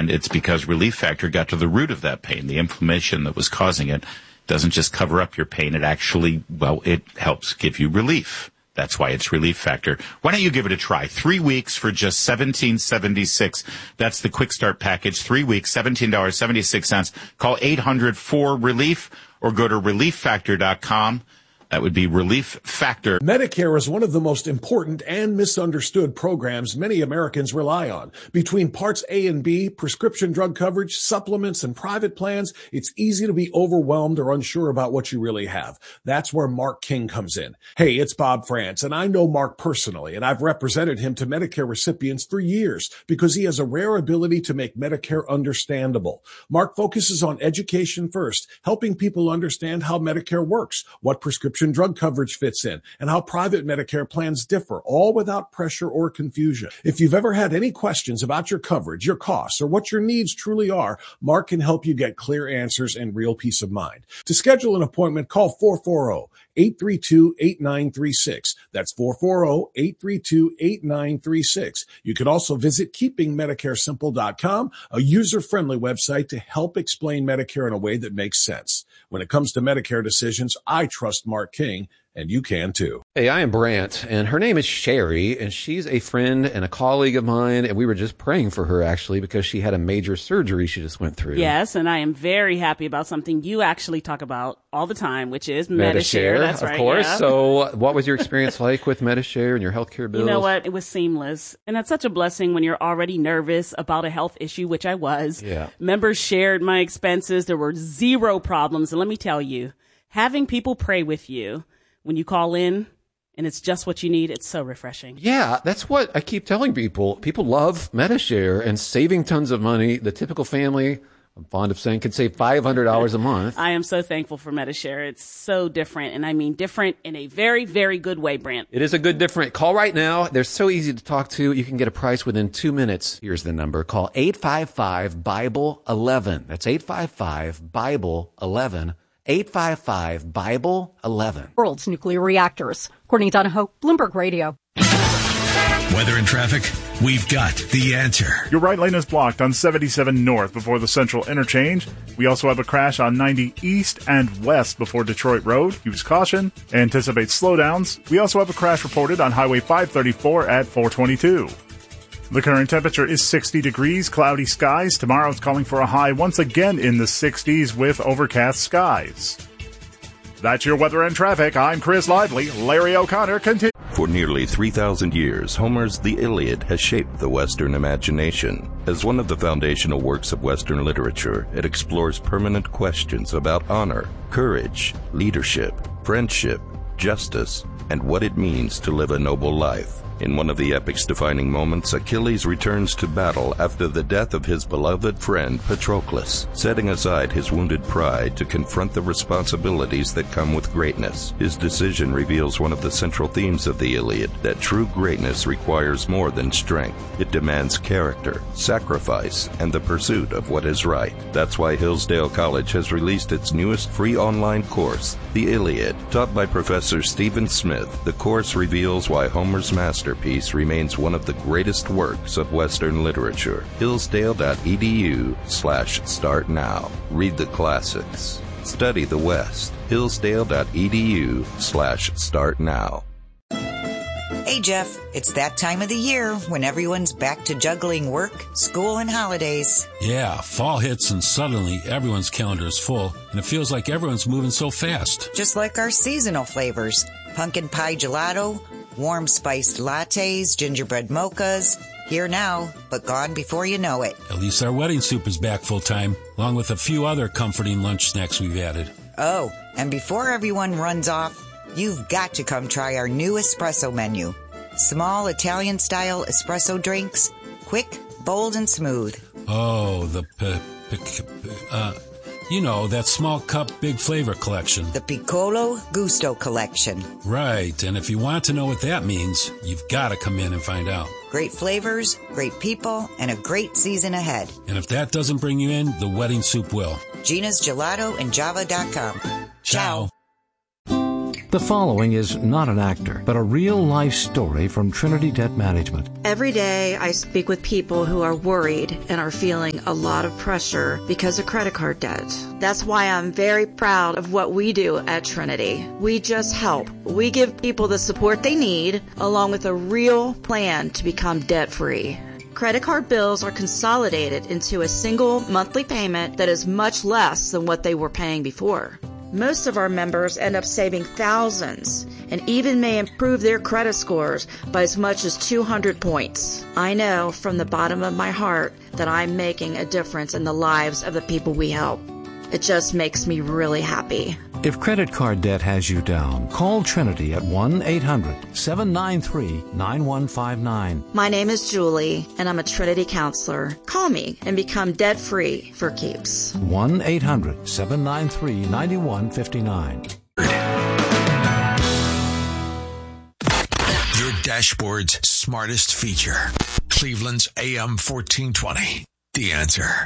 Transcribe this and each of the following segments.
And it's because Relief Factor got to the root of that pain, the inflammation that was causing it. Doesn't just cover up your pain. It actually, it helps give you relief. That's why it's Relief Factor. Why don't you give it a try? 3 weeks for just $17.76. That's the Quick Start package. 3 weeks, $17.76. Call 800-4RELIEF or go to ReliefFactor.com. That would be Relief Factor. Medicare is one of the most important and misunderstood programs many Americans rely on. Between Parts A and B, prescription drug coverage, supplements, and private plans, it's easy to be overwhelmed or unsure about what you really have. That's where Mark King comes in. Hey, it's Bob France, and I know Mark personally, and I've represented him to Medicare recipients for years because he has a rare ability to make Medicare understandable. Mark focuses on education first, helping people understand how Medicare works, what prescription drug coverage fits in, and how private Medicare plans differ, all without pressure or confusion. If you've ever had any questions about your coverage, your costs, or what your needs truly are, Mark can help you get clear answers and real peace of mind. To schedule an appointment, call 440-832-8936. That's 440-832-8936. You can also visit keepingmedicaresimple.com, a user-friendly website to help explain Medicare in a way that makes sense. When it comes to Medicare decisions, I trust Mark King, and you can too. Hey, I am Brant, and her name is Sherry, and she's a friend and a colleague of mine, and we were just praying for her, actually, because she had a major surgery she just went through. Yes, and I am very happy about something you actually talk about all the time, which is Medi-Share. That's right, of course. Yeah. So what was your experience like with Medi-Share and your healthcare bills? You know what? It was seamless. And that's such a blessing when you're already nervous about a health issue, which I was. Yeah. Members shared my expenses. There were zero problems. And let me tell you, having people pray with you when you call in and it's just what you need, it's so refreshing. Yeah, that's what I keep telling people. People love Medi-Share and saving tons of money. The typical family, I'm fond of saying, could save $500 a month. I am so thankful for Medi-Share. It's so different, and I mean different in a very, very good way, Brant. It is a good different. Call right now. They're so easy to talk to. You can get a price within 2 minutes. Here's the number. Call 855-BIBLE-11. That's 855-BIBLE-11. 855-BIBLE-11. World's nuclear reactors. Courtney Donahoe, Bloomberg Radio. Weather and traffic, we've got the answer. Your right lane is blocked on 77 North before the Central Interchange. We also have a crash on 90 East and West before Detroit Road. Use caution. Anticipate slowdowns. We also have a crash reported on Highway 534 at 422. The current temperature is 60 degrees, cloudy skies. Tomorrow's calling for a high once again in the 60s with overcast skies. That's your weather and traffic. I'm Chris Lively. Larry O'Connor continues. For nearly 3,000 years, Homer's The Iliad has shaped the Western imagination. As one of the foundational works of Western literature, it explores permanent questions about honor, courage, leadership, friendship, justice, and what it means to live a noble life. In one of the epic's defining moments, Achilles returns to battle after the death of his beloved friend Patroclus, setting aside his wounded pride to confront the responsibilities that come with greatness. His decision reveals one of the central themes of the Iliad, that true greatness requires more than strength. It demands character, sacrifice, and the pursuit of what is right. That's why Hillsdale College has released its newest free online course, The Iliad. Taught by Professor Stephen Smith, the course reveals why Homer's masterpiece remains one of the greatest works of Western literature. Hillsdale.edu/start now. Read the classics. Study the West. Hillsdale.edu/start now. Hey Jeff, it's that time of the year when everyone's back to juggling work, school, and holidays. Yeah, fall hits and suddenly everyone's calendar is full, and it feels like everyone's moving so fast. Just like our seasonal flavors. Pumpkin pie gelato, warm spiced lattes, gingerbread mochas. Here now, but gone before you know it. At least our wedding soup is back full time, along with a few other comforting lunch snacks we've added. Oh, and before everyone runs off, you've got to come try our new espresso menu. Small Italian-style espresso drinks, quick, bold, and smooth. Oh, that small cup, big flavor collection. The Piccolo Gusto collection. Right, and if you want to know what that means, you've got to come in and find out. Great flavors, great people, and a great season ahead. And if that doesn't bring you in, the wedding soup will. Gina's Gelato and Java.com. Ciao. The following is not an actor, but a real-life story from Trinity Debt Management. Every day I speak with people who are worried and are feeling a lot of pressure because of credit card debt. That's why I'm very proud of what we do at Trinity. We just help. We give people the support they need, along with a real plan to become debt-free. Credit card bills are consolidated into a single monthly payment that is much less than what they were paying before. Most of our members end up saving thousands and even may improve their credit scores by as much as 200 points. I know from the bottom of my heart that I'm making a difference in the lives of the people we help. It just makes me really happy. If credit card debt has you down, call Trinity at 1-800-793-9159. My name is Julie, and I'm a Trinity counselor. Call me and become debt-free for keeps. 1-800-793-9159. Your dashboard's smartest feature. Cleveland's AM 1420. The Answer.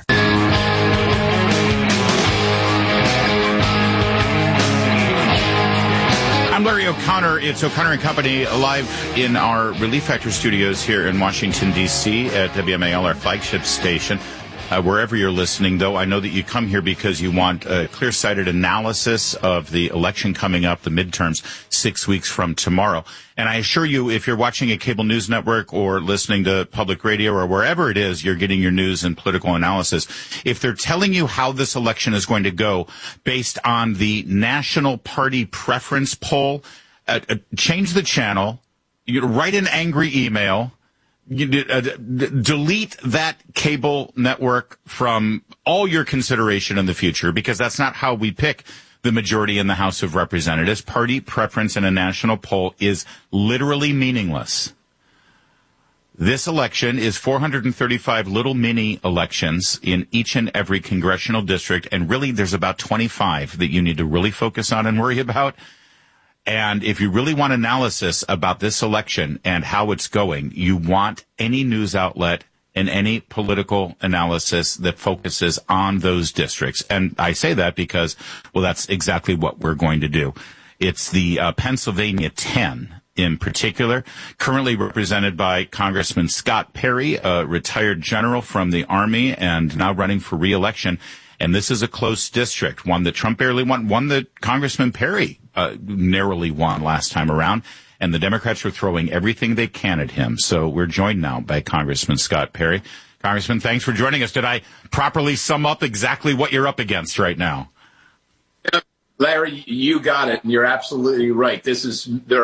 I'm Larry O'Connor. It's O'Connor and Company live in our Relief Factor studios here in Washington, D.C. at WMAL, our flagship station. Wherever you're listening, though, I know that you come here because you want a clear-sighted analysis of the election coming up, the midterms, 6 weeks from tomorrow. And I assure you, if you're watching a cable news network or listening to public radio or wherever it is you're getting your news and political analysis, if they're telling you how this election is going to go based on the national party preference poll, change the channel, you write an angry email, delete that cable network from all your consideration in the future, because that's not how we pick the majority in the House of Representatives. Party preference in a national poll is literally meaningless. This election is 435 little mini elections in each and every congressional district, and really there's about 25 that you need to really focus on and worry about. And if you really want analysis about this election and how it's going, you want any news outlet and any political analysis that focuses on those districts. And I say that because, well, that's exactly what we're going to do. It's the Pennsylvania 10 in particular, currently represented by Congressman Scott Perry, a retired general from the Army and now running for re-election. And this is a close district, one that Trump barely won, one that Congressman Perry narrowly won last time around. And the Democrats are throwing everything they can at him. So we're joined now by Congressman Scott Perry. Congressman, thanks for joining us. Did I properly sum up exactly what you're up against right now? Larry, you got it, and you're absolutely right. This is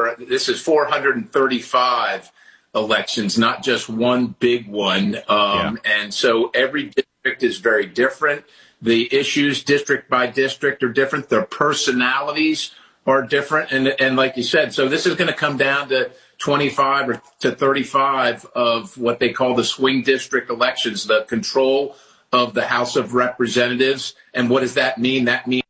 435 elections, not just one big one. And so every district is very different. The issues district by district are different. Their personalities are different. And like you said, so this is going to come down to 25 or to 35 of what they call the swing district elections, the control of the House of Representatives. And what does that mean? That means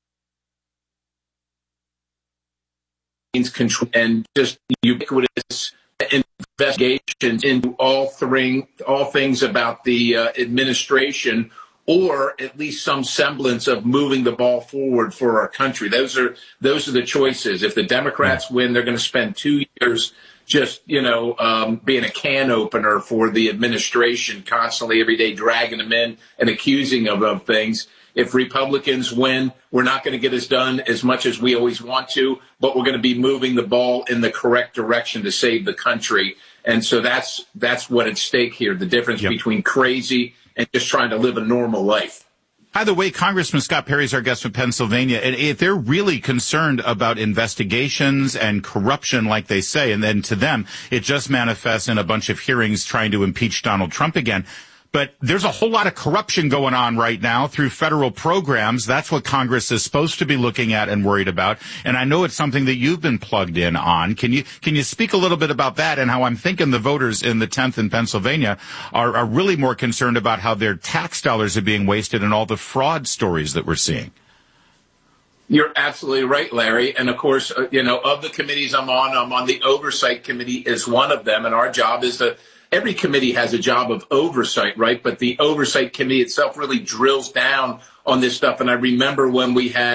control and just ubiquitous investigations into all things about the administration, or at least some semblance of moving the ball forward for our country. Those are the choices. If the Democrats win, they're going to spend 2 years just, being a can opener for the administration, constantly every day dragging them in and accusing them of things. If Republicans win, we're not going to get as done as much as we always want to, but we're going to be moving the ball in the correct direction to save the country. And so that's what at stake here, the difference between crazy and just trying to live a normal life. By the way, Congressman Scott Perry is our guest from Pennsylvania, and if they're really concerned about investigations and corruption, like they say, and then to them, it just manifests in a bunch of hearings trying to impeach Donald Trump again. But there's a whole lot of corruption going on right now through federal programs. That's what Congress is supposed to be looking at and worried about. And I know it's something that you've been plugged in on. Can you speak a little bit about that and how I'm thinking the voters in the 10th in Pennsylvania are really more concerned about how their tax dollars are being wasted and all the fraud stories that we're seeing? You're absolutely right, Larry. And of course, of the committees I'm on the Oversight Committee is one of them. And our job is every committee has a job of oversight, right? But the Oversight Committee itself really drills down on this stuff. And I remember when we had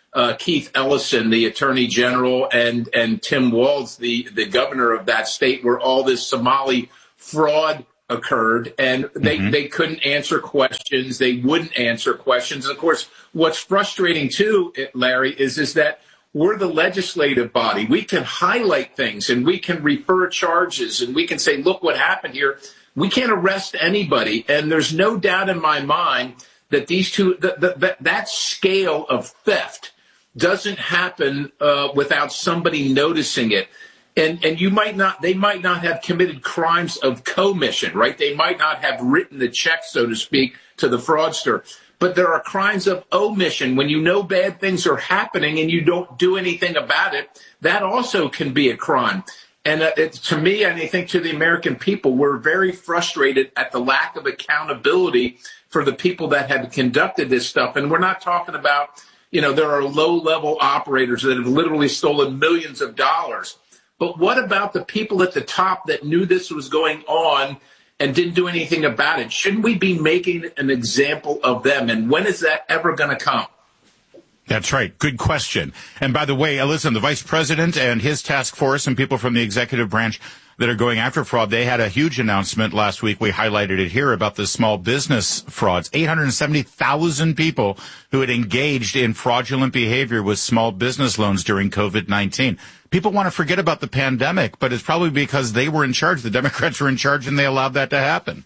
Keith Ellison, the attorney general, and Tim Walz, the governor of that state, where all this Somali fraud occurred, and they couldn't answer questions. They wouldn't answer questions. And of course, what's frustrating too, Larry, is that we're the legislative body. We can highlight things and we can refer charges and we can say, look what happened here. We can't arrest anybody. And there's no doubt in my mind that these two, that scale of theft doesn't happen without somebody noticing it. And they might not have committed crimes of commission, right? They might not have written the check, so to speak, to the fraudster. But there are crimes of omission. When you know bad things are happening and you don't do anything about it, that also can be a crime. And to me, and I think to the American people, we're very frustrated at the lack of accountability for the people that have conducted this stuff. And we're not talking about, there are low-level operators that have literally stolen millions of dollars. But what about the people at the top that knew this was going on and didn't do anything about it? Shouldn't we be making an example of them? And when is that ever going to come? That's right. Good question. And by the way, listen, the vice president and his task force and people from the executive branch that are going after fraud, they had a huge announcement last week. We highlighted it here about the small business frauds. 870,000 people who had engaged in fraudulent behavior with small business loans during COVID-19. People want to forget about the pandemic, but it's probably because they were in charge. The Democrats were in charge and they allowed that to happen.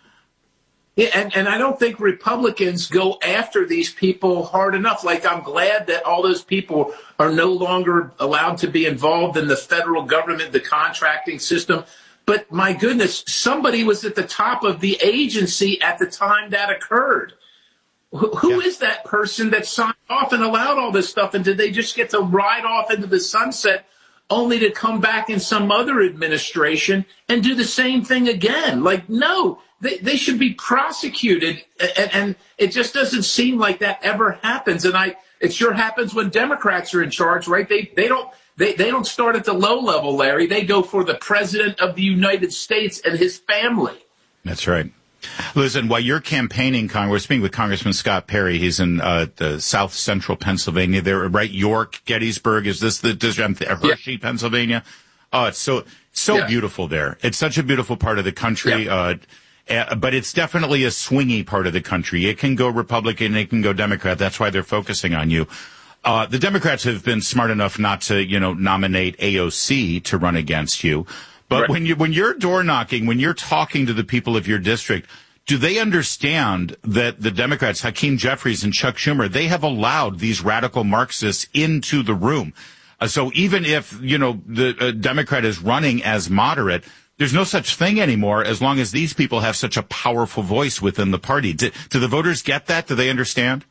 Yeah, and I don't think Republicans go after these people hard enough. Like, I'm glad that all those people are no longer allowed to be involved in the federal government, the contracting system. But my goodness, somebody was at the top of the agency at the time that occurred. Who is that person that signed off and allowed all this stuff? And did they just get to ride off into the sunset only to come back in some other administration and do the same thing again? Like, no. They should be prosecuted, and it just doesn't seem like that ever happens. And it sure happens when Democrats are in charge, right? They don't start at the low level, Larry. They go for the president of the United States and his family. That's right. Listen, while you're campaigning, we're speaking with Congressman Scott Perry. He's in the South Central Pennsylvania. There, right? York, Gettysburg. Is this the district? Hershey, Pennsylvania. Oh, it's so beautiful there. It's such a beautiful part of the country. Yeah. But it's definitely a swingy part of the country. It can go Republican, it can go Democrat. That's why they're focusing on you. The Democrats have been smart enough not to, nominate AOC to run against you. But right. when you're door knocking, when you're talking to the people of your district, do they understand that the Democrats, Hakeem Jeffries and Chuck Schumer, they have allowed these radical Marxists into the room? So even if, the Democrat is running as moderate, there's no such thing anymore as long as these people have such a powerful voice within the party. Do the voters get that? Do they understand?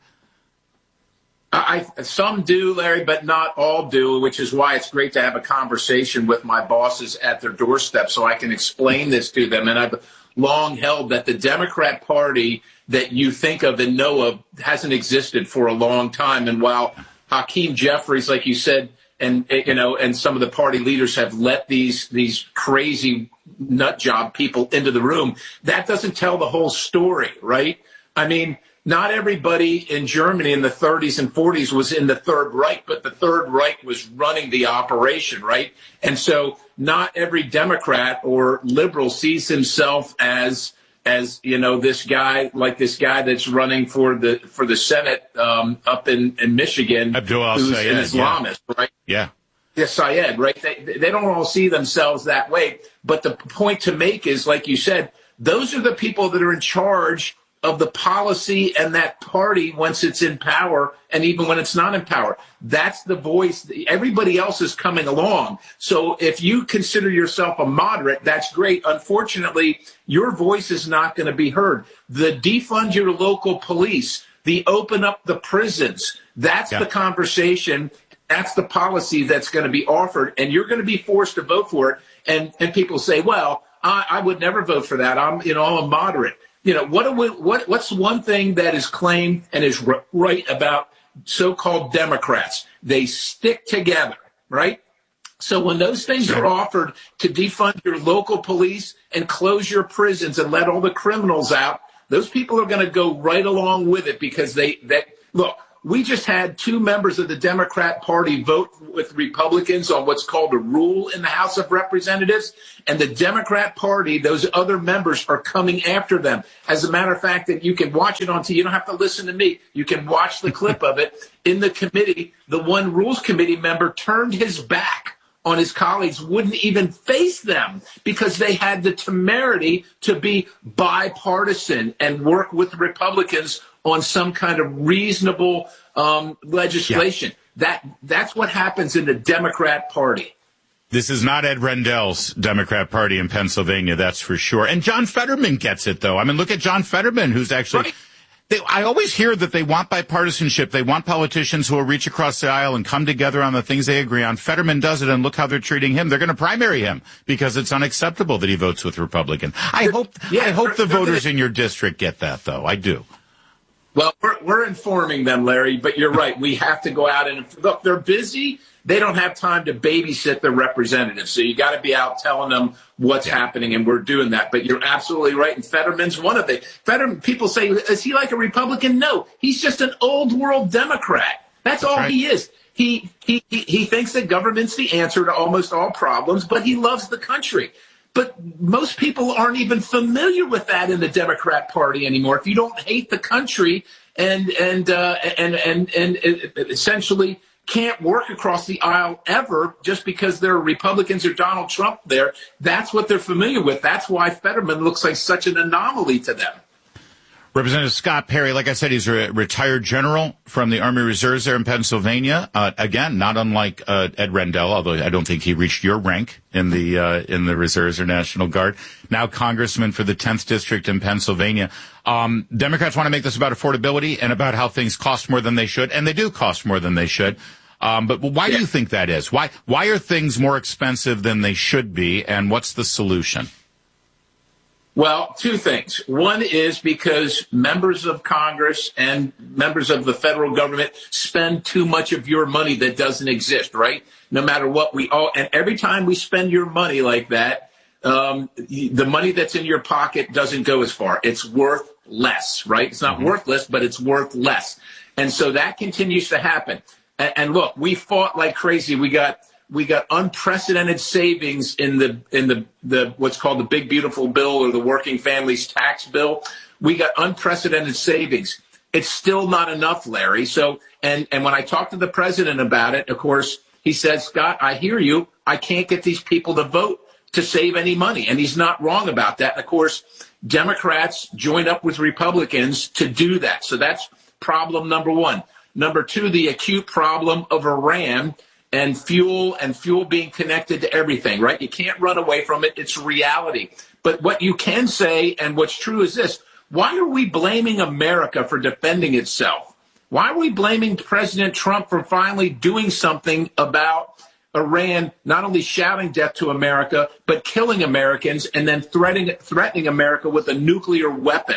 Some do, Larry, but not all do, which is why it's great to have a conversation with my bosses at their doorstep so I can explain this to them. And I've long held that the Democrat Party that you think of and know of hasn't existed for a long time. And while Hakeem Jeffries, like you said, and some of the party leaders have let these crazy nut job people into the room, that doesn't tell the whole story, right? I mean, not everybody in Germany in the 30s and 40s was in the Third Reich, but the Third Reich was running the operation, right? And so not every Democrat or liberal sees himself as this guy that's running for the Senate up in Michigan, Abdul who's Sayed, an Islamist, right? Yeah. Yes, Syed, right? They don't all see themselves that way. But the point to make is, like you said, those are the people that are in charge of the policy and that party once it's in power and even when it's not in power. That's the voice. Everybody else is coming along. So if you consider yourself a moderate, that's great. Unfortunately, your voice is not going to be heard. The defund your local police, the open up the prisons, that's the conversation. That's the policy that's going to be offered, and you're going to be forced to vote for it. And people say, well, I would never vote for that. I'm a moderate. What's one thing that is claimed and is right about so-called Democrats? They stick together, right? So when those things are offered to defund your local police and close your prisons and let all the criminals out, those people are going to go right along with it because look, we just had 2 members of the Democrat Party vote with Republicans on what's called a rule in the House of Representatives. And the Democrat Party, those other members are coming after them. As a matter of fact, that you can watch it on TV. You don't have to listen to me. You can watch the clip of it. In the committee, the one Rules Committee member turned his back on his colleagues, wouldn't even face them because they had the temerity to be bipartisan and work with Republicans on some kind of reasonable legislation. Yeah. That's what happens in the Democrat Party. This is not Ed Rendell's Democrat Party in Pennsylvania, that's for sure. And John Fetterman gets it, though. I mean, look at John Fetterman, who's actually... Right. I always hear that they want bipartisanship. They want politicians who will reach across the aisle and come together on the things they agree on. Fetterman does it, and look how they're treating him. They're going to primary him because it's unacceptable that he votes with Republican. I hope the voters in your district get that, though. I do. Well, we're informing them, Larry, but you're right. We have to go out and look, they're busy. They don't have time to babysit their representatives. So you got to be out telling them what's happening, and we're doing that. But you're absolutely right. And Fetterman's one of the Fetterman. People say, is he like a Republican? No, he's just an old world Democrat. That's all right. He is. He thinks that government's the answer to almost all problems, but he loves the country. But most people aren't even familiar with that in the Democrat Party anymore. If you don't hate the country and essentially can't work across the aisle ever just because there are Republicans or Donald Trump there, that's what they're familiar with. That's why Fetterman looks like such an anomaly to them. Representative Scott Perry, like I said, he's a retired general from the Army Reserves there in Pennsylvania. Again, not unlike Ed Rendell, although I don't think he reached your rank in the Reserves or National Guard. Now congressman for the 10th District in Pennsylvania. Democrats want to make this about affordability and about how things cost more than they should, and they do cost more than they should. But why do you think that is? Why are things more expensive than they should be, and what's the solution? Well, 2 things. One is because members of Congress and members of the federal government spend too much of your money that doesn't exist, right? No matter what and every time we spend your money like that, the money that's in your pocket doesn't go as far. It's worth less, right? It's not worthless, but it's worth less. And so that continues to happen. And look, we fought like crazy. We got unprecedented savings in the what's called the Big Beautiful Bill or the Working Families Tax Bill. We got unprecedented savings. It's still not enough, Larry. So, and when I talked to the president about it, of course, he said, Scott, I hear you. I can't get these people to vote to save any money. And he's not wrong about that. And of course, Democrats joined up with Republicans to do that. So that's problem number 1. Number 2, the acute problem of Iran and fuel being connected to everything, right? You can't run away from it. It's reality. But what you can say and what's true is this. Why are we blaming America for defending itself? Why are we blaming President Trump for finally doing something about Iran, not only shouting death to America, but killing Americans and then threatening America with a nuclear weapon?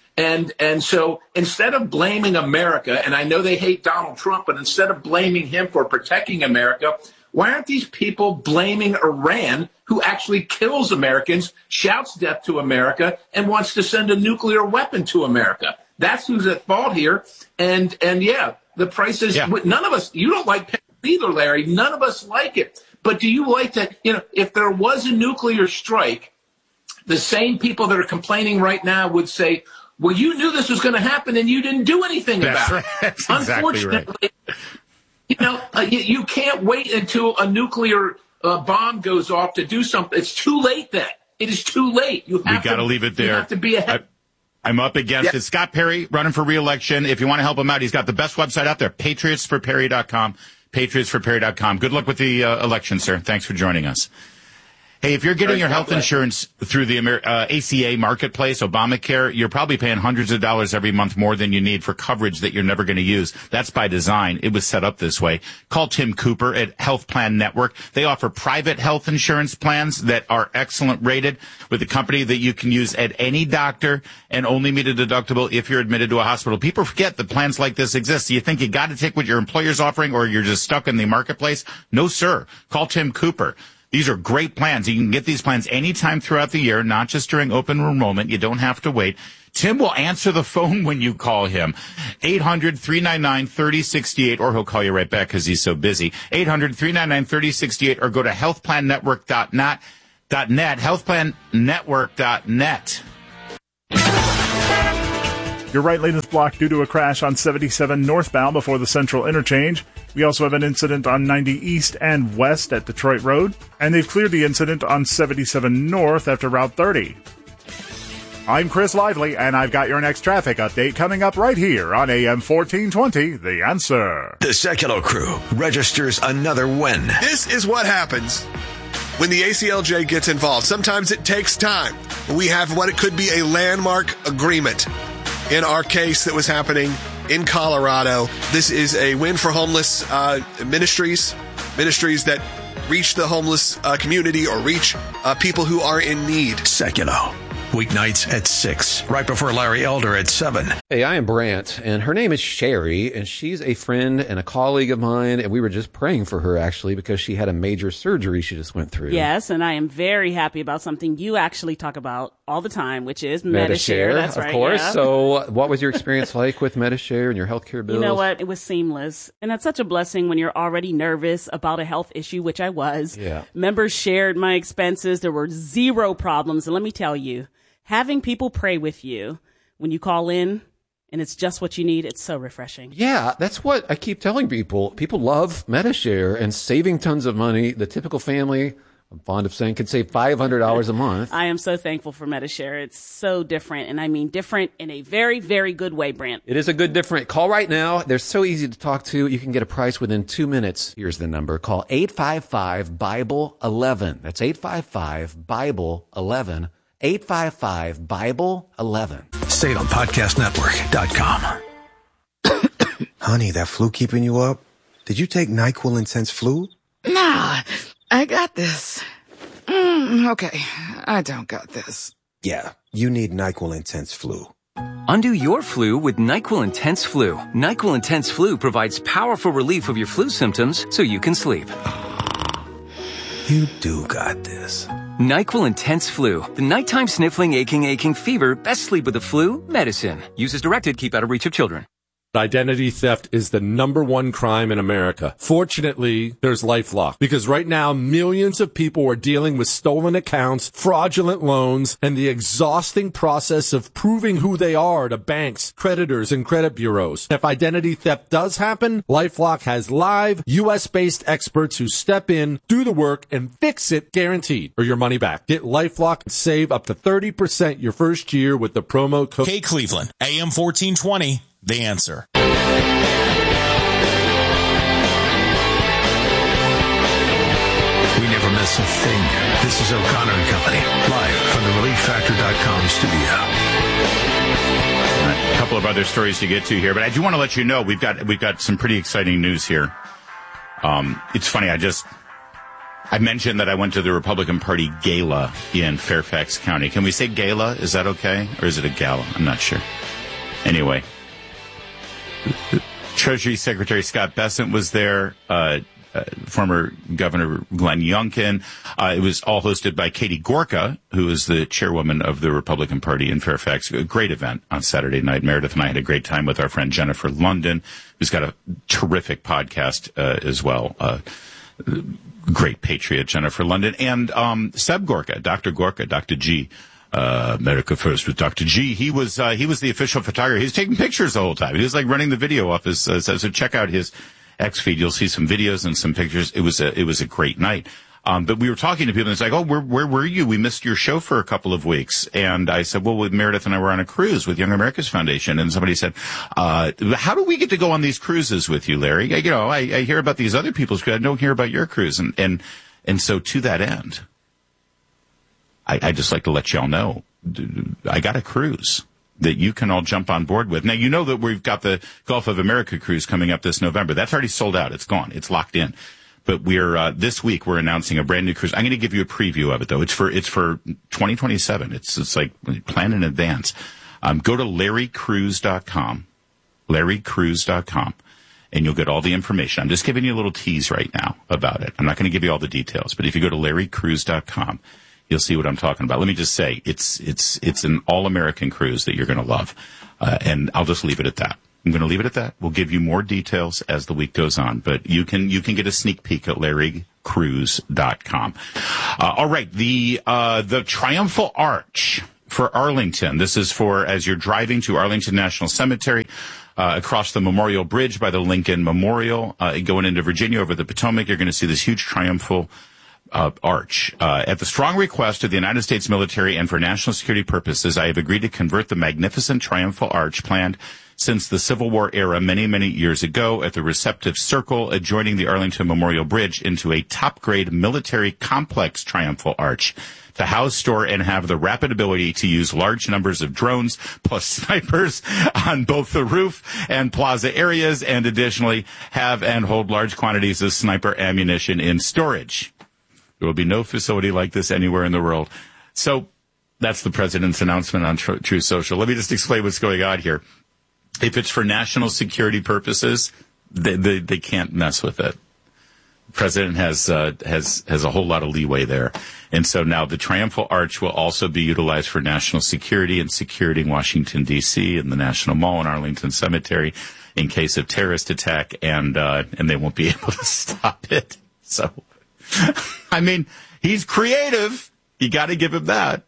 And so instead of blaming America, and I know they hate Donald Trump, but instead of blaming him for protecting America, why aren't these people blaming Iran, who actually kills Americans, shouts death to America, and wants to send a nuclear weapon to America? That's who's at fault here. And yeah, the price is, none of us, you don't like petrol either, Larry. None of us like it. But do you like that, if there was a nuclear strike, the same people that are complaining right now would say, well, you knew this was going to happen and you didn't do anything about it. That's unfortunately, right. You can't wait until a nuclear bomb goes off to do something. It's too late then. It is too late. We got to leave it there. You have to be ahead. I'm up against it. Scott Perry running for re-election. If you want to help him out, he's got the best website out there, patriotsforperry.com, patriotsforperry.com. Good luck with the election, sir. Thanks for joining us. Hey, if you're getting your health insurance through the ACA marketplace, Obamacare, you're probably paying hundreds of dollars every month more than you need for coverage that you're never going to use. That's by design. It was set up this way. Call Tim Cooper at Health Plan Network. They offer private health insurance plans that are excellent rated with a company that you can use at any doctor and only meet a deductible if you're admitted to a hospital. People forget that plans like this exist. Do you think you got to take what your employer's offering or you're just stuck in the marketplace? No, sir. Call Tim Cooper. These are great plans. You can get these plans anytime throughout the year, not just during open enrollment. You don't have to wait. Tim will answer the phone when you call him. 800-399-3068, or he'll call you right back because he's so busy. 800-399-3068, or go to healthplannetwork.net, healthplannetwork.net. Your right lane is blocked due to a crash on 77 northbound before the Central Interchange. We also have an incident on 90 east and west at Detroit Road, and they've cleared the incident on 77 north after Route 30. I'm Chris Lively, and I've got your next traffic update coming up right here on AM 1420, The Answer. The Secular Crew registers another win. This is what happens when the ACLJ gets involved. Sometimes it takes time. We have what it could be a landmark agreement. In our case that was happening in Colorado, this is a win for homeless ministries that reach the homeless community or reach people who are in need. Secular. Weeknights at 6, right before Larry Elder at 7. Hey, I am Brant, and her name is Sherry, and she's a friend and a colleague of mine, and we were just praying for her, actually, because she had a major surgery she just went through. Yes, and I am very happy about something you actually talk about all the time, which is Medi-Share. That's right, of course. Yeah. So what was your experience like with Medi-Share and your healthcare bills? You know what? It was seamless. And that's such a blessing when you're already nervous about a health issue, which I was. Yeah. Members shared my expenses. There were zero problems. And let me tell you, having people pray with you when you call in and it's just what you need, it's so refreshing. Yeah, that's what I keep telling people. People love Medi-Share and saving tons of money. The typical family, I'm fond of saying, can save $500 a month. I am so thankful for Medi-Share. It's so different, and I mean different in a very, very good way, Brant. It is a good different. Call right now. They're so easy to talk to. You can get a price within 2 minutes. Here's the number. Call 855-BIBLE-11. That's 855-BIBLE-11. 855-BIBLE-11. SalemPodcastNetwork.com. Honey, that flu keeping you up? Did you take NyQuil Intense Flu? Nah, I got this. Okay, I don't got this. Yeah, you need NyQuil Intense Flu. Undo your flu with NyQuil Intense Flu. NyQuil Intense Flu provides powerful relief of your flu symptoms so you can sleep. You do got this. NyQuil Intense Flu. The nighttime sniffling, aching fever. Best sleep with the flu medicine. Use as directed. Keep out of reach of children. Identity theft is the #1 crime in America. Fortunately, there's LifeLock, because right now millions of people are dealing with stolen accounts, fraudulent loans, and the exhausting process of proving who they are to banks, creditors, and credit bureaus. If identity theft does happen, LifeLock has live US-based experts who step in, do the work, and fix it guaranteed, or your money back. Get LifeLock and save up to 30% your first year with the promo code. K Cleveland, AM 1420. The Answer. We never miss a thing. This is O'Connor and Company, live from the ReliefFactor.com studio. A couple of other stories to get to here, but I do want to let you know we've got some pretty exciting news here. It's funny, I mentioned that I went to the Republican Party gala in Fairfax County. Can we say gala? Is that okay? Or is it a gala? I'm not sure. Anyway. Treasury Secretary Scott Bessent was there, former Governor Glenn Youngkin. It was all hosted by Katie Gorka, who is the chairwoman of the Republican Party in Fairfax. A great event on Saturday night. Meredith and I had a great time with our friend Jennifer London, who's got a terrific podcast as well. Great patriot, Jennifer London. And Seb Gorka, Dr. Gorka, Dr. G. America First with Dr. G. He was the official photographer. He was taking pictures the whole time. He was like running the video off his, so check out his X feed. You'll see some videos and some pictures. It was a great night. But we were talking to people and it's like, oh, where were you? We missed your show for a couple of weeks. And I said, well, Meredith and I were on a cruise with Young America's Foundation. And somebody said, how do we get to go on these cruises with you, Larry? I hear about these other people's cruises. I don't hear about your cruise. And so to that end, I just like to let y'all know, I got a cruise that you can all jump on board with. Now, you know that we've got the Gulf of America cruise coming up this November. That's already sold out. It's gone. It's locked in. But this week we're announcing a brand new cruise. I'm going to give you a preview of it though. It's for 2027. It's like plan in advance. Go to LarryCruise.com, and you'll get all the information. I'm just giving you a little tease right now about it. I'm not going to give you all the details, but if you go to LarryCruise.com, you'll see what I'm talking about. Let me just say, it's an all-American cruise that you're going to love. And I'll just leave it at that. I'm going to leave it at that. We'll give you more details as the week goes on, but you can get a sneak peek at LarryCruise.com. All right. The Triumphal Arch for Arlington. This is for as you're driving to Arlington National Cemetery, across the Memorial Bridge by the Lincoln Memorial, going into Virginia over the Potomac. You're going to see this huge triumphal arch. At the strong request of the United States military and for national security purposes, I have agreed to convert the magnificent triumphal arch planned since the Civil War era many, many years ago at the receptive circle adjoining the Arlington Memorial Bridge into a top-grade military complex triumphal arch to house, store, and have the rapid ability to use large numbers of drones plus snipers on both the roof and plaza areas, and additionally have and hold large quantities of sniper ammunition in storage. There will be no facility like this anywhere in the world. So that's the president's announcement on True Social. Let me just explain what's going on here. If it's for national security purposes, they can't mess with it. The president has a whole lot of leeway there. And so now the Triumphal Arch will also be utilized for national security and security in Washington, D.C. and the National Mall and Arlington Cemetery in case of terrorist attack, and they won't be able to stop it. So, I mean, he's creative. You got to give him that.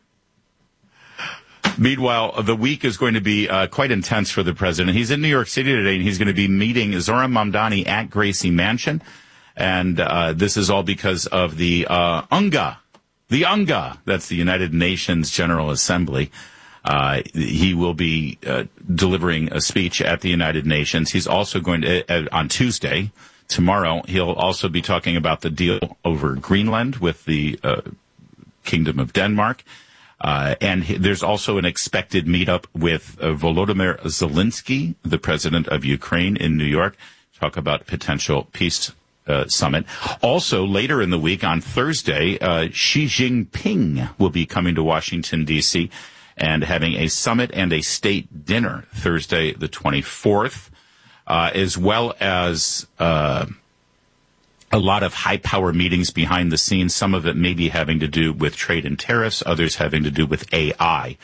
Meanwhile, the week is going to be quite intense for the president. He's in New York City today, and he's going to be meeting Zohran Mamdani at Gracie Mansion. And this is all because of the UNGA. The UNGA, that's the United Nations General Assembly. He will be delivering a speech at the United Nations. He's also going to, on Tuesday, tomorrow, he'll also be talking about the deal over Greenland with the Kingdom of Denmark. And there's also an expected meetup with Volodymyr Zelensky, the president of Ukraine, in New York, talk about potential peace summit. Also, later in the week, on Thursday, Xi Jinping will be coming to Washington, D.C., and having a summit and a state dinner Thursday, the 24th, as well as a lot of high-power meetings behind the scenes. Some of it may be having to do with trade and tariffs, others having to do with AI.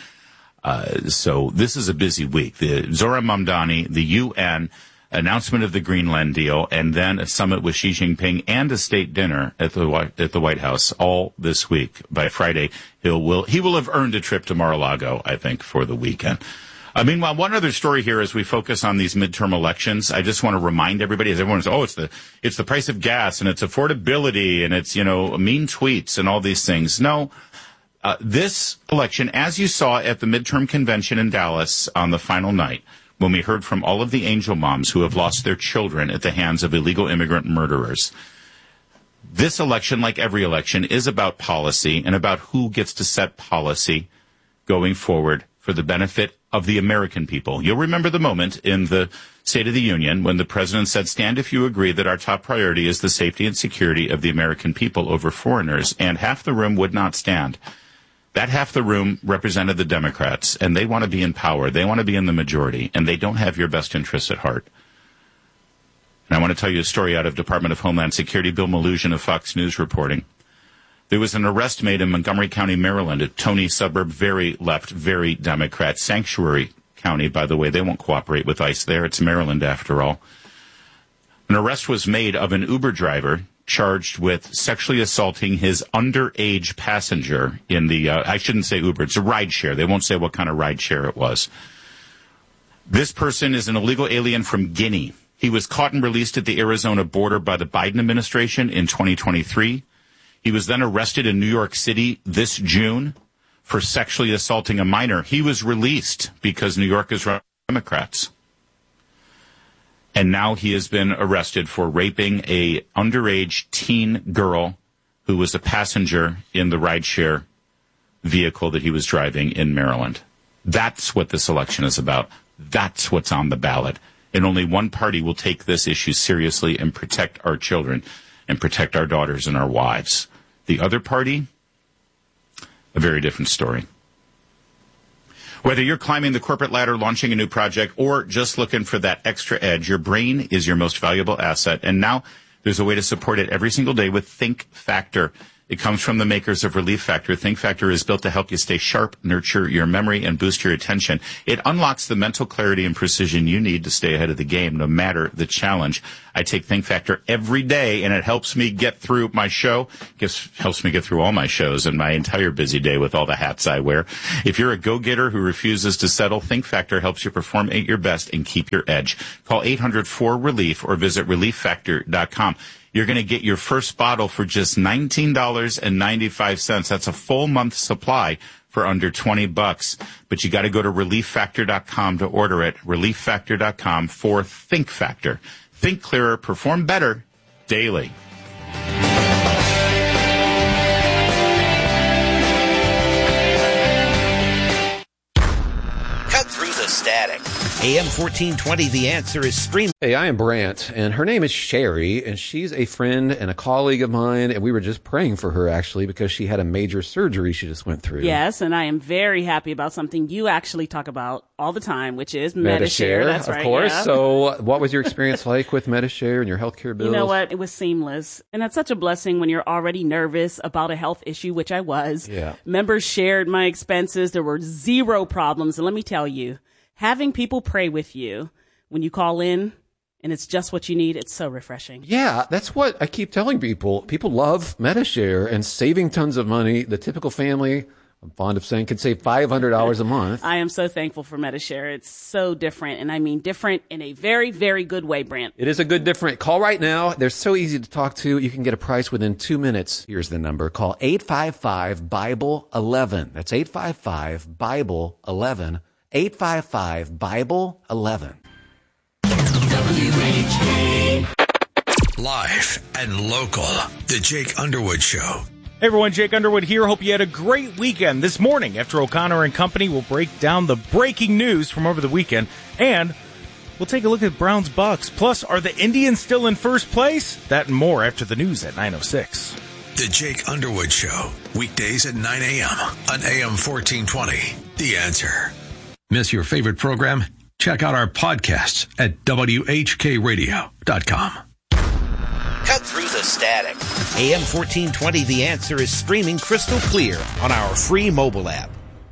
So this is a busy week. The Zohran Mamdani, the UN, announcement of the Greenland deal, and then a summit with Xi Jinping and a state dinner at the White House all this week. By Friday, he will have earned a trip to Mar-a-Lago, I think, for the weekend. Meanwhile, one other story here as we focus on these midterm elections, I just want to remind everybody, as everyone says, it's the price of gas and it's affordability and it's, mean tweets and all these things. No, this election, as you saw at the midterm convention in Dallas on the final night, when we heard from all of the angel moms who have lost their children at the hands of illegal immigrant murderers, this election, like every election, is about policy and about who gets to set policy going forward for the benefit of the American people. You'll remember the moment in the State of the Union when the president said, "Stand if you agree that our top priority is the safety and security of the American people over foreigners," and half the room would not stand. That half the room represented the Democrats, and they want to be in power. They want to be in the majority, and they don't have your best interests at heart. And I want to tell you a story out of Department of Homeland Security. Bill Malugin of Fox News reporting. There was an arrest made in Montgomery County, Maryland, a Tony suburb, very left, very Democrat. Sanctuary County, by the way, they won't cooperate with ICE there. It's Maryland, after all. An arrest was made of an Uber driver charged with sexually assaulting his underage passenger in the, I shouldn't say Uber, it's a ride share. They won't say what kind of ride share it was. This person is an illegal alien from Guinea. He was caught and released at the Arizona border by the Biden administration in 2023. He was then arrested in New York City this June for sexually assaulting a minor. He was released because New York is run by Democrats. And now he has been arrested for raping a underage teen girl who was a passenger in the rideshare vehicle that he was driving in Maryland. That's what this election is about. That's what's on the ballot. And only one party will take this issue seriously and protect our children and protect our daughters and our wives. The other party, a very different story. Whether you're climbing the corporate ladder, launching a new project, or just looking for that extra edge, your brain is your most valuable asset. And now there's a way to support it every single day with Think Factor. It comes from the makers of Relief Factor. Think Factor is built to help you stay sharp, nurture your memory, and boost your attention. It unlocks the mental clarity and precision you need to stay ahead of the game, no matter the challenge. I take Think Factor every day, and it helps me get through my show. Helps me get through all my shows and my entire busy day with all the hats I wear. If you're a go-getter who refuses to settle, Think Factor helps you perform at your best and keep your edge. Call 800-4RELIEF or visit ReliefFactor.com. You're going to get your first bottle for just $19.95. That's a full month supply for under $20. But you got to go to ReliefFactor.com to order it. ReliefFactor.com for Think Factor. Think clearer, perform better daily. Cut through the static. AM 1420, The Answer is streamed. Hey, I am Brant, and her name is Sherry, and she's a friend and a colleague of mine, and we were just praying for her, actually, because she had a major surgery she just went through. Yes, and I am very happy about something you actually talk about all the time, which is Medi-Share. That's right, of course. Yeah. So what was your experience like with Medi-Share and your healthcare bills? You know what? It was seamless. And that's such a blessing when you're already nervous about a health issue, which I was. Yeah. Members shared my expenses. There were zero problems. And let me tell you, having people pray with you when you call in and it's just what you need, it's so refreshing. Yeah, that's what I keep telling people. People love Medi-Share and saving tons of money. The typical family, I'm fond of saying, could save $500 a month. I am so thankful for Medi-Share. It's so different, and I mean different in a very, very good way, Brant. It is a good different. Call right now. They're so easy to talk to. You can get a price within 2 minutes. Here's the number. Call 855-BIBLE-11. That's 855-BIBLE-11. 855-BIBLE-11. WHK. Live and local. The Jake Underwood Show. Hey everyone, Jake Underwood here. Hope you had a great weekend. This morning, after O'Connor and Company, we'll break down the breaking news from over the weekend, and we'll take a look at Browns-Bucks. Plus, are the Indians still in first place? That and more after the news at 9:06. The Jake Underwood Show. Weekdays at 9 a.m. on AM 1420. The Answer. Miss your favorite program? Check out our podcasts at WHKRadio.com. Cut through the static. AM 1420, The Answer is streaming crystal clear on our free mobile app.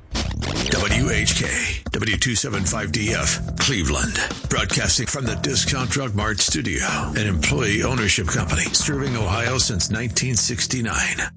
WHK, W275DF, Cleveland. Broadcasting from the Discount Drug Mart studio, an employee ownership company serving Ohio since 1969.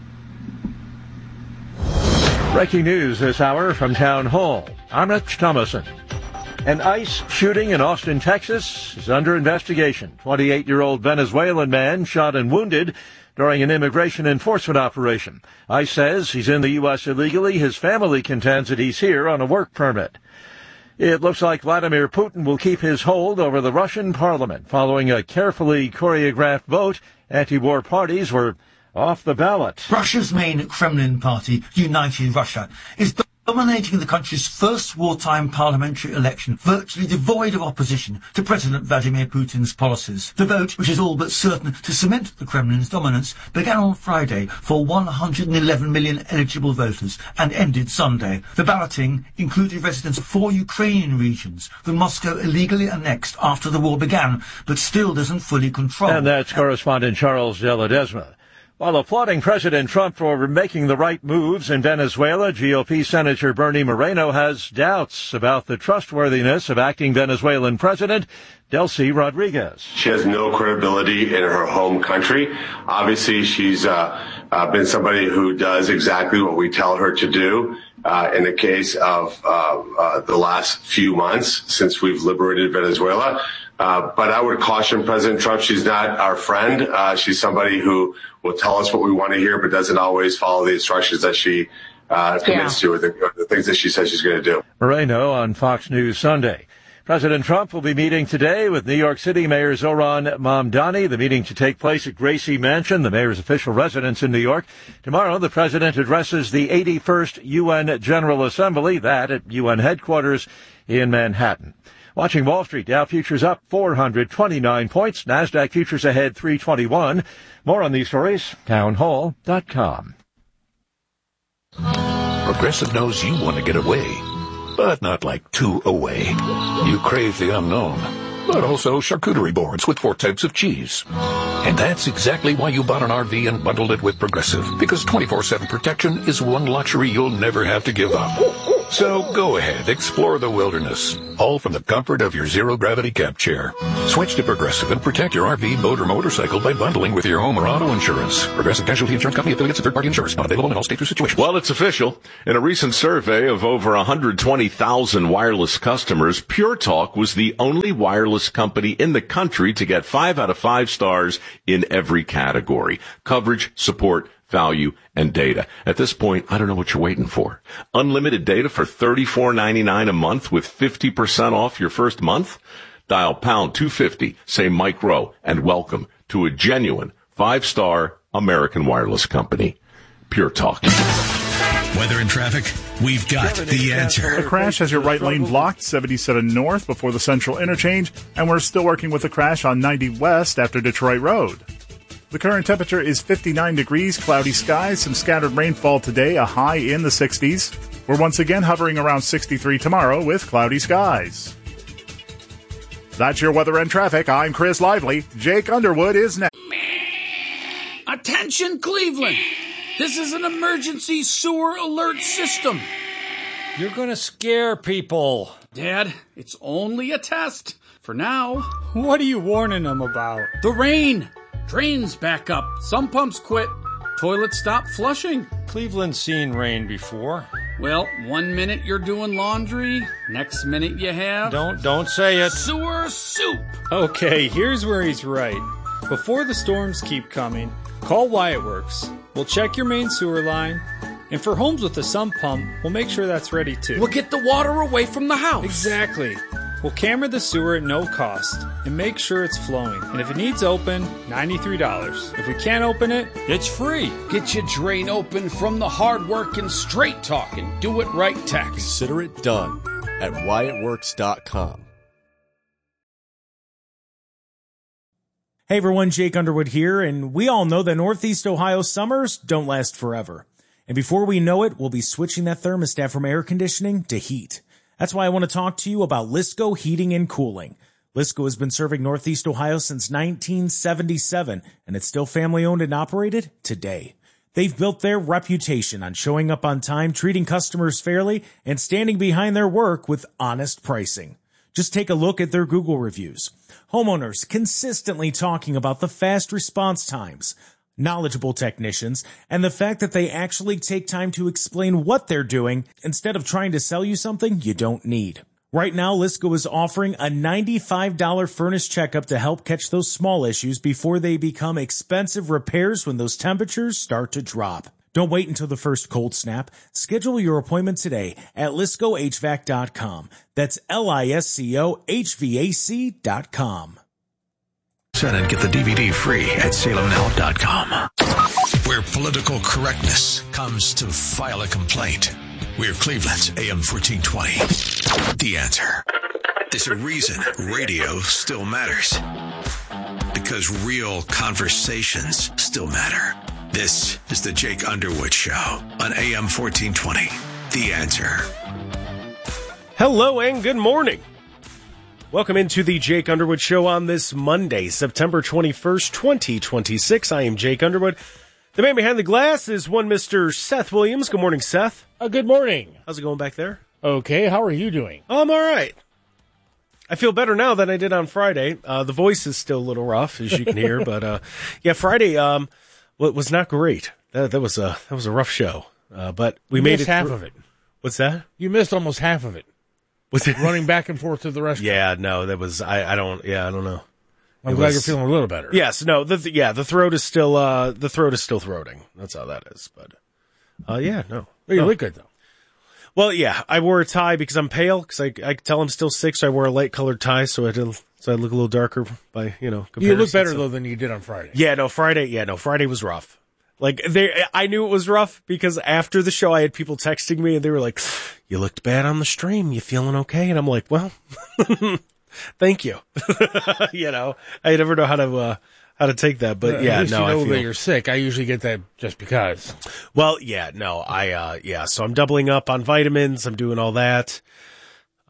Breaking news this hour from Town Hall. I'm Rich Thomason. An ICE shooting in Austin, Texas is under investigation. 28-year-old Venezuelan man shot and wounded during an immigration enforcement operation. ICE says he's in the U.S. illegally. His family contends that he's here on a work permit. It looks like Vladimir Putin will keep his hold over the Russian parliament. Following a carefully choreographed vote, anti-war parties were off the ballot. Russia's main Kremlin party, United Russia, is dominating the country's first wartime parliamentary election, virtually devoid of opposition to President Vladimir Putin's policies. The vote, which is all but certain to cement the Kremlin's dominance, began on Friday for 111 million eligible voters and ended Sunday. The balloting included residents of 4 Ukrainian regions that Moscow illegally annexed after the war began, but still doesn't fully control. And that's correspondent Charles De Ledesma. While applauding President Trump for making the right moves in Venezuela, GOP Senator Bernie Moreno has doubts about the trustworthiness of acting Venezuelan President Delcy Rodriguez. She has no credibility in her home country. Obviously, she's been somebody who does exactly what we tell her to do. In the case of the last few months since we've liberated Venezuela. But I would caution President Trump. She's not our friend. She's somebody who will tell us what we want to hear, but doesn't always follow the instructions that she commits to, or the things that she says she's going to do. Moreno on Fox News Sunday. President Trump will be meeting today with New York City Mayor Zohran Mamdani. The meeting to take place at Gracie Mansion, the mayor's official residence in New York. Tomorrow, the president addresses the 81st UN General Assembly, that at UN headquarters in Manhattan. Watching Wall Street, Dow futures up 429 points. NASDAQ futures ahead 321. More on these stories, townhall.com. Progressive knows you want to get away, but not like too away. You crave the unknown. but also charcuterie boards with 4 types of cheese. And that's exactly why you bought an RV and bundled it with Progressive, because 24/7 protection is one luxury you'll never have to give up. So go ahead, explore the wilderness, all from the comfort of your zero-gravity cab chair. Switch to Progressive and protect your RV, boat, or motorcycle by bundling with your home or auto insurance. Progressive Casualty Insurance Company, affiliates, and third-party insurers. Not available in all states or situations. Well, it's official. In a recent survey of over 120,000 wireless customers, Pure Talk was the only wireless company in the country to get 5 out of 5 stars in every category: coverage, support, value, and data. At this point, I don't know what you're waiting for. Unlimited data for $34.99 a month with 50% off your first month? Dial pound 250, say Mike Rowe, and welcome to a genuine 5-star American wireless company. Pure Talk. Weather and traffic, we've got the answer. A crash has your right lane blocked, 77 north before the Central Interchange, and we're still working with a crash on 90 west after Detroit Road. The current temperature is 59 degrees, cloudy skies, some scattered rainfall today, a high in the 60s. We're once again hovering around 63 tomorrow with cloudy skies. That's your weather and traffic. I'm Chris Lively. Jake Underwood is next. Attention, Cleveland! This is an emergency sewer alert system. You're gonna scare people. Dad, it's only a test. For now. What are you warning them about? The rain. Drains back up. Some pumps quit. Toilets stop flushing. Cleveland's seen rain before. Well, 1 minute you're doing laundry. Next minute you have... Don't say it. Sewer soup. Okay, here's where he's right. Before the storms keep coming, call Wyatt Works. We'll check your main sewer line. And for homes with a sump pump, we'll make sure that's ready too. We'll get the water away from the house. Exactly. We'll camera the sewer at no cost and make sure it's flowing. And if it needs open, $93. If we can't open it, it's free. Get your drain open from the hard work and straight talking. Do it right tax. Consider it done at WyattWorks.com. Hey everyone, Jake Underwood here, and we all know that Northeast Ohio summers don't last forever. And before we know it, we'll be switching that thermostat from air conditioning to heat. That's why I want to talk to you about Lisco Heating and Cooling. Lisco has been serving Northeast Ohio since 1977, and it's still family-owned and operated today. They've built their reputation on showing up on time, treating customers fairly, and standing behind their work with honest pricing. Just take a look at their Google reviews. Homeowners consistently talking about the fast response times, knowledgeable technicians, and the fact that they actually take time to explain what they're doing instead of trying to sell you something you don't need. Right now, Lisco is offering a $95 furnace checkup to help catch those small issues before they become expensive repairs when those temperatures start to drop. Don't wait until the first cold snap. Schedule your appointment today at LiscoHVAC.com. That's LISCOHVAC.com. And get the DVD free at salemnow.com. Where political correctness comes to file a complaint. We're Cleveland's AM 1420. The answer. There's a reason radio still matters. Because real conversations still matter. This is the Jake Underwood Show on AM 1420. The answer. Hello and good morning. Welcome into the Jake Underwood Show on this Monday, September 21st, 2026. I am Jake Underwood. The man behind the glass is one Mr. Seth Williams. Good morning, Seth. Good morning. How's it going back there? Okay, how are you doing? I'm all right. I feel better now than I did on Friday. The voice is still a little rough, as you can hear, but yeah, Friday was not great. That was a rough show, but we made it half of it. What's that? You missed almost half of it. Was it running back and forth to the restaurant? Yeah, no, that was I don't know. I'm glad you're feeling a little better. Yes, no, the throat is still throating. That's how that is. But yeah, no. Well, you look good though. Well, yeah, I wore a tie because I'm pale. Because I can tell I'm still sick, so I wore a light colored tie, so I look a little darker by comparison. You look better though than you did on Friday. Yeah, no, Friday was rough. Like I knew it was rough because after the show I had people texting me and they were like, "You looked bad on the stream. You feeling okay?" And I'm like, "Well, thank you." I never know how to take that, but at least I feel that you're sick. I usually get that just because. Well, yeah, no, so I'm doubling up on vitamins. I'm doing all that.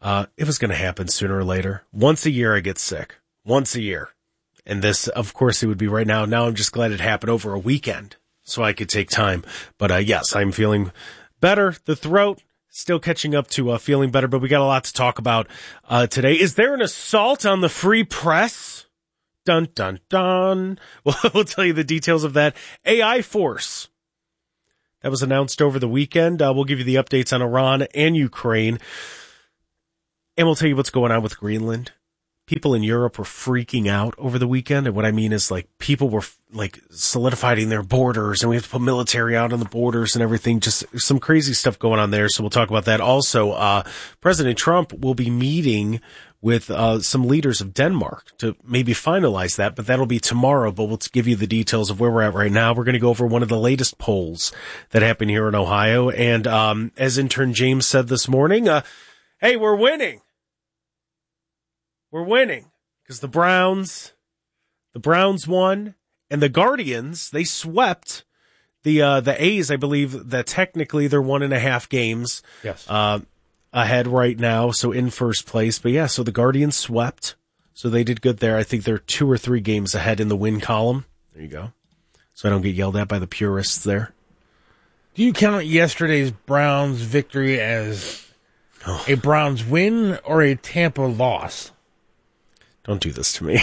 It was going to happen sooner or later. Once a year I get sick. Once a year. And this, of course, it would be right now. Now I'm just glad it happened over a weekend so I could take time. But yes, I'm feeling better. The throat still catching up to feeling better, but we got a lot to talk about today. Is there an assault on the free press? Dun, dun, dun. We'll tell you the details of that. AI Force. That was announced over the weekend. We'll give you the updates on Iran and Ukraine. And we'll tell you what's going on with Greenland. People in Europe were freaking out over the weekend. And what I mean is, like, people were like solidifying their borders, and we have to put military out on the borders and everything. Just some crazy stuff going on there. So we'll talk about that. Also, President Trump will be meeting with some leaders of Denmark to maybe finalize that, but that'll be tomorrow. But we'll give you the details of where we're at right now. We're going to go over one of the latest polls that happened here in Ohio. And as intern James said this morning, hey, we're winning. We're winning because the Browns won, and the Guardians, they swept the A's. I believe that technically they're 1.5 games ahead right now, so in first place. But yeah, so the Guardians swept, so they did good there. I think they're 2 or 3 games ahead in the win column. There you go. So I don't get yelled at by the purists there. Do you count yesterday's Browns victory as a Browns win or a Tampa loss? Don't do this to me.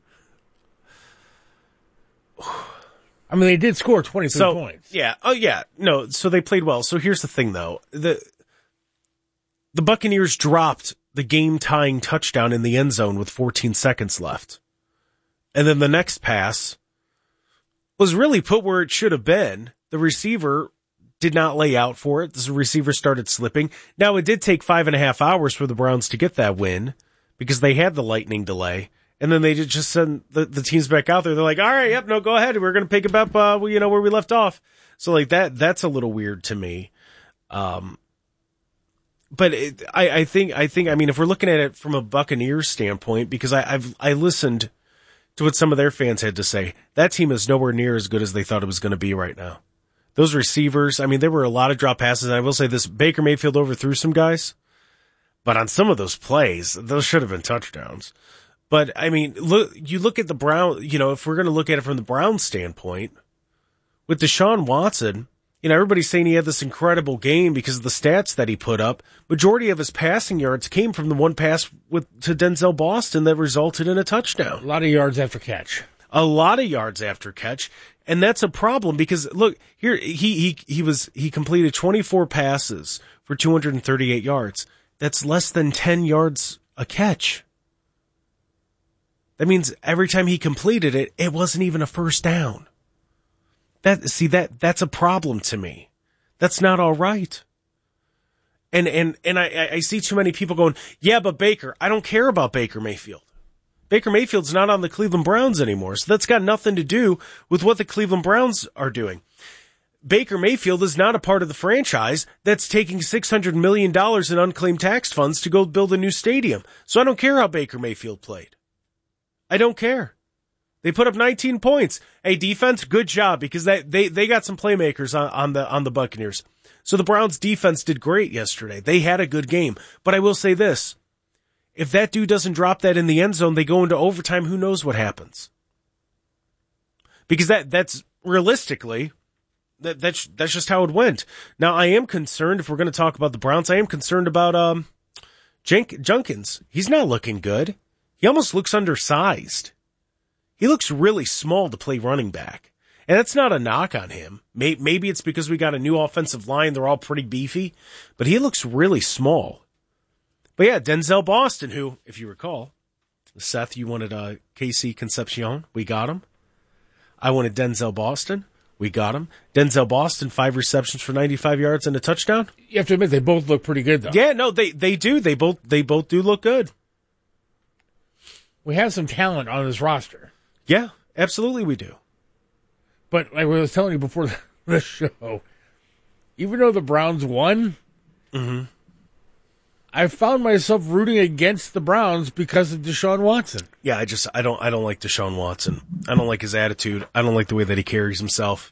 I mean, they did score 23 points. Yeah. Oh, yeah. No, so they played well. So here's the thing, though. The Buccaneers dropped the game-tying touchdown in the end zone with 14 seconds left. And then the next pass was really put where it should have been. The receiver did not lay out for it. The receiver started slipping. Now, it did take 5.5 hours for the Browns to get that win, because they had the lightning delay, and then they just send the teams back out there. They're like, all right, yep, no, go ahead. We're going to pick it up, where we left off. So like that's a little weird to me. But I think, I mean, if we're looking at it from a Buccaneers standpoint, because I listened to what some of their fans had to say, that team is nowhere near as good as they thought it was going to be right now. Those receivers, I mean, there were a lot of drop passes, and I will say this, Baker Mayfield overthrew some guys. But on some of those plays, those should have been touchdowns. But, I mean, you look at the Brown, if we're going to look at it from the Browns standpoint, with Deshaun Watson, everybody's saying he had this incredible game because of the stats that he put up. Majority of his passing yards came from the one pass to Denzel Boston that resulted in a touchdown. A lot of yards after catch. A lot of yards after catch. And that's a problem because, look, here, he completed 24 passes for 238 yards. That's less than 10 yards a catch. That means every time he completed it, it wasn't even a first down. That's a problem to me. That's not all right. And I see too many people going, yeah, but Baker, I don't care about Baker Mayfield. Baker Mayfield's not on the Cleveland Browns anymore, so that's got nothing to do with what the Cleveland Browns are doing. Baker Mayfield is not a part of the franchise that's taking $600 million in unclaimed tax funds to go build a new stadium. So I don't care how Baker Mayfield played. I don't care. They put up 19 points. Hey, defense, good job, because they got some playmakers on the Buccaneers. So the Browns defense did great yesterday. They had a good game. But I will say this. If that dude doesn't drop that in the end zone, they go into overtime, who knows what happens? Because that's realistically... That's just how it went. Now, I am concerned, if we're going to talk about the Browns, I am concerned about Jenkins. He's not looking good. He almost looks undersized. He looks really small to play running back. And that's not a knock on him. Maybe it's because we got a new offensive line. They're all pretty beefy. But he looks really small. But yeah, Denzel Boston, who, if you recall, Seth, you wanted KC Concepcion. We got him. I wanted Denzel Boston. We got him. Denzel Boston, 5 receptions for 95 yards and a touchdown. You have to admit, they both look pretty good, though. Yeah, no, they do. They both do look good. We have some talent on this roster. Yeah, absolutely we do. But like I was telling you before the show, even though the Browns won, I found myself rooting against the Browns because of Deshaun Watson. Yeah, I don't like Deshaun Watson. I don't like his attitude. I don't like the way that he carries himself.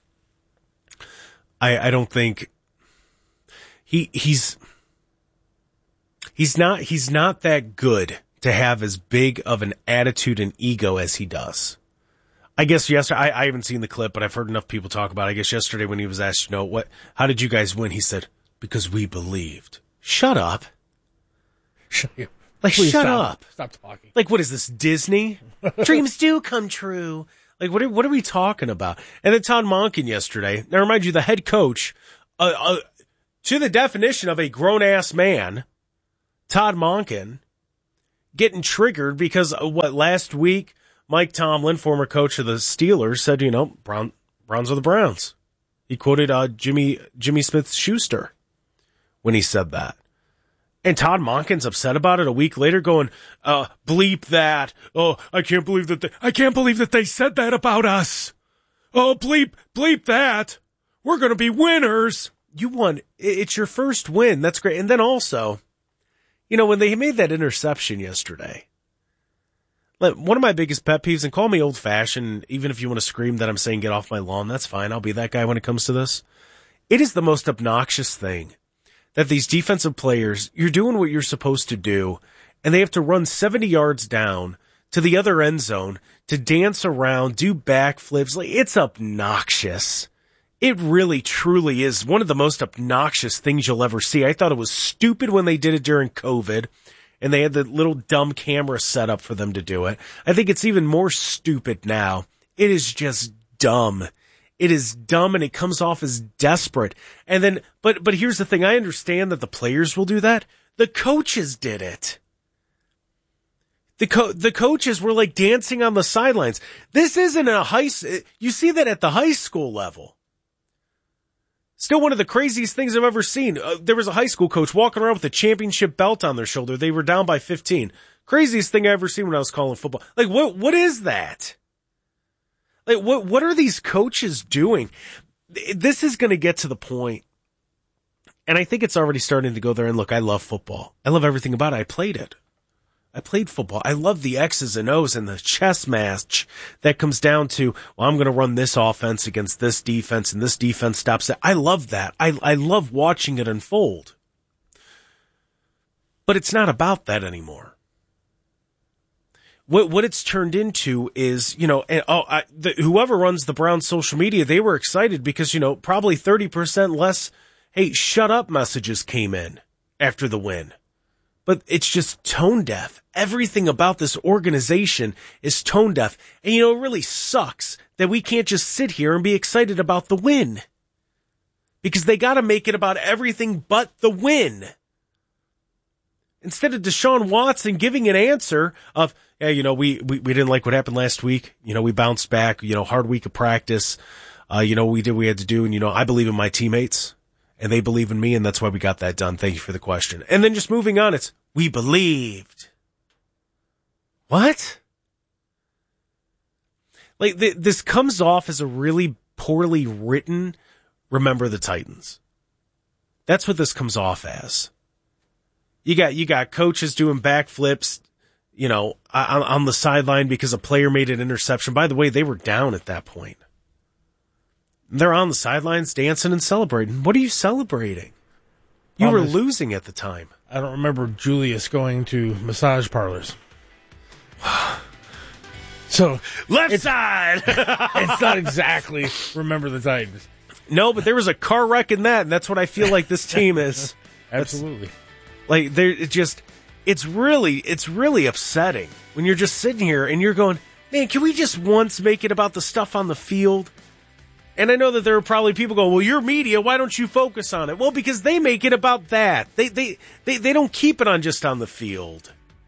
I don't think he's He's not that good to have as big of an attitude and ego as he does. I guess yesterday, I haven't seen the clip, but I've heard enough people talk about it. I guess yesterday when he was asked, how did you guys win? He said, because we believed. Shut up. Like, shut up. Stop talking. Like, what is this, Disney? Dreams do come true. Like, what are we talking about? And then Todd Monken yesterday, now remind you, the head coach, to the definition of a grown-ass man, Todd Monken, getting triggered because last week, Mike Tomlin, former coach of the Steelers, said, Browns are the Browns. He quoted Jimmy Smith-Schuster when he said that. And Todd Monken's upset about it a week later, going, bleep that. Oh, I can't believe that they said that about us. Oh, bleep that. We're going to be winners. You won. It's your first win. That's great. And then also, when they made that interception yesterday, one of my biggest pet peeves, and call me old-fashioned, even if you want to scream that I'm saying get off my lawn, that's fine. I'll be that guy when it comes to this. It is the most obnoxious thing that these defensive players, you're doing what you're supposed to do, and they have to run 70 yards down to the other end zone to dance around, do backflips. Like, it's obnoxious. It really, truly is one of the most obnoxious things you'll ever see. I thought it was stupid when they did it during COVID, and they had the little dumb camera set up for them to do it. I think it's even more stupid now. It is just dumb. It is dumb, and it comes off as desperate. And then, but here's the thing. I understand that the players will do that. The coaches did it. The coaches were like dancing on the sidelines. This isn't you see that at the high school level. Still one of the craziest things I've ever seen. There was a high school coach walking around with a championship belt on their shoulder. They were down by 15. Craziest thing I ever seen when I was calling football. Like, what is that? Like, what are these coaches doing? This is going to get to the point, and I think it's already starting to go there. And look, I love football. I love everything about it. I played it. I played football. I love the X's and O's and the chess match that comes down to, well, I'm going to run this offense against this defense, and this defense stops that. I love that. I love watching it unfold. But it's not about that anymore. What it's turned into is, whoever runs the Browns social media, they were excited because, probably 30% less, hey, shut up messages came in after the win. But it's just tone deaf. Everything about this organization is tone deaf. And, it really sucks that we can't just sit here and be excited about the win. Because they got to make it about everything but the win. Instead of Deshaun Watson giving an answer of, we didn't like what happened last week. We bounced back, hard week of practice. We did what we had to do. And, I believe in my teammates and they believe in me. And that's why we got that done. Thank you for the question. And then just moving on, it's, we believed. What? Like, this comes off as a really poorly written Remember the Titans. That's what this comes off as. You got coaches doing backflips, on the sideline because a player made an interception. By the way, they were down at that point. They're on the sidelines dancing and celebrating. What are you celebrating? You were losing at the time. I don't remember Julius going to massage parlors. So left side. It's not exactly Remember the Titans. No, but there was a car wreck in that, and that's what I feel like this team is. Absolutely. It's really upsetting when you're just sitting here and you're going, man, can we just once make it about the stuff on the field? And I know that there are probably people going, well, you're media, why don't you focus on it? Well, because they make it about that. They don't keep it on just on the field.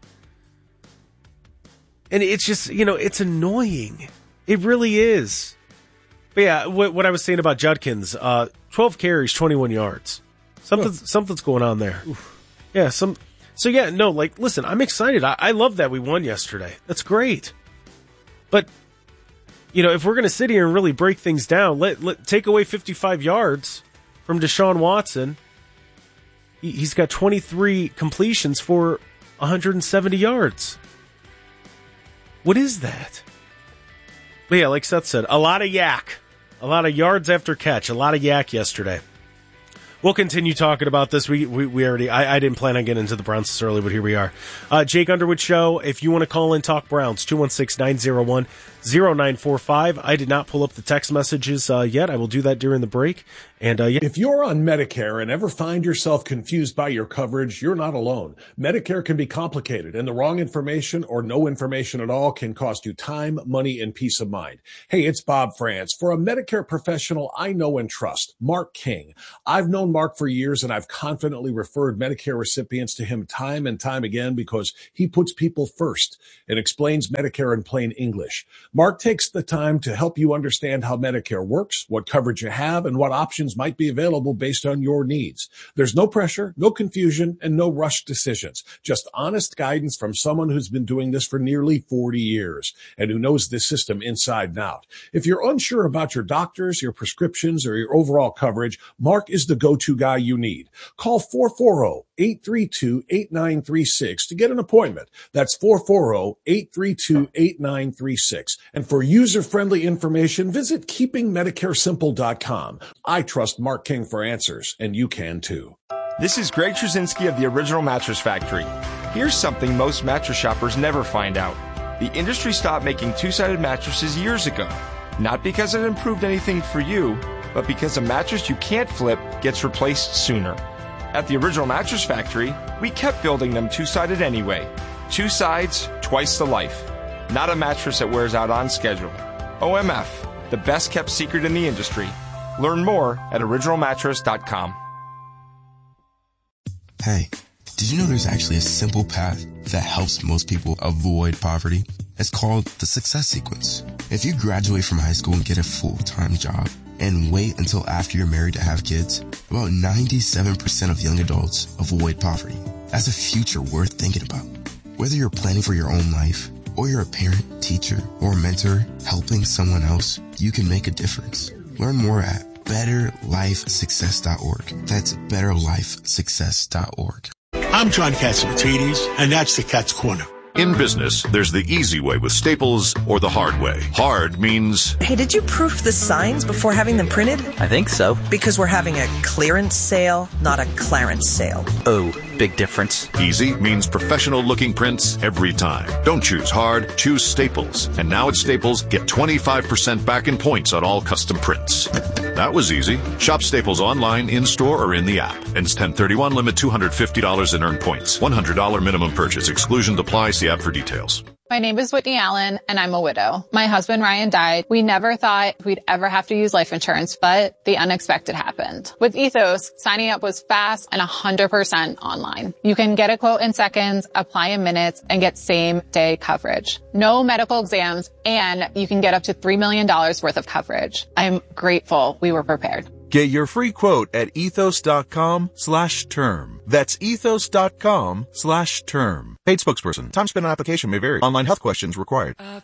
And it's just, it's annoying. It really is. But yeah, what I was saying about Judkins, 12 carries, 21 yards. Something's going on there. Oof. Yeah, listen, I'm excited. I love that we won yesterday. That's great. But, if we're going to sit here and really break things down, let take away 55 yards from Deshaun Watson. He's got 23 completions for 170 yards. What is that? But yeah, like Seth said, a lot of yak. A lot of yards after catch. A lot of yak yesterday. We'll continue talking about this. We already, I didn't plan on getting into the Browns this early, but here we are. Jake Underwood Show. If you want to call in, talk Browns, 216-901-0945. I did not pull up the text messages yet. I will do that during the break. And If you're on Medicare and ever find yourself confused by your coverage, you're not alone. Medicare can be complicated, and the wrong information or no information at all can cost you time, money, and peace of mind. Hey, it's Bob France. For a Medicare professional I know and trust, Mark King. I've known Mark for years, and I've confidently referred Medicare recipients to him time and time again because he puts people first and explains Medicare in plain English. Mark takes the time to help you understand how Medicare works, what coverage you have, and what options might be available based on your needs. There's no pressure, no confusion, and no rushed decisions. Just honest guidance from someone who's been doing this for nearly 40 years and who knows this system inside and out. If you're unsure about your doctors, your prescriptions, or your overall coverage, Mark is the go-to guy you need. Call 440-832-8936 to get an appointment. That's 440-832-8936. And for user-friendly information, visit keepingmedicaresimple.com. I trust Mark King for answers, and you can too. This is Greg Trzynski of the Original Mattress Factory. Here's something most mattress shoppers never find out. The industry stopped making two-sided mattresses years ago. Not because it improved anything for you, but because a mattress you can't flip gets replaced sooner. At the Original Mattress Factory, we kept building them two-sided anyway. Two sides, twice the life. Not a mattress that wears out on schedule. OMF, the best kept secret in the industry. Learn more at originalmattress.com. Hey, did you know there's actually a simple path that helps most people avoid poverty? It's called the Success Sequence. If you graduate from high school and get a full-time job and wait until after you're married to have kids, about 97% of young adults avoid poverty. That's a future worth thinking about. Whether you're planning for your own life, or you're a parent, teacher, or mentor helping someone else, you can make a difference. Learn more at betterlifesuccess.org. That's betterlifesuccess.org. I'm John Catsimatidis, and that's the Cat's Corner. In business, there's the easy way with Staples or the hard way. Hard means... Hey, did you proof the signs before having them printed? I think so. Because we're having a clearance sale, not a clarence sale. Oh, big difference. Easy means professional-looking prints every time. Don't choose hard, choose Staples. And now at Staples, get 25% back in points on all custom prints. That was easy. Shop Staples online, in-store, or in the app. Ends 10/31, limit $250 and earn points. $100 minimum purchase. Exclusion applies. See app for details. My name is Whitney Allen, and I'm a widow. My husband, Ryan, died. We never thought we'd ever have to use life insurance, but the unexpected happened. With Ethos, signing up was fast and 100% online. You can get a quote in seconds, apply in minutes, and get same-day coverage. No medical exams, and you can get up to $3 million worth of coverage. I'm grateful we were prepared. Get your free quote at ethos.com/term. That's ethos.com/term. Paid spokesperson. Time spent on application may vary. Online health questions required.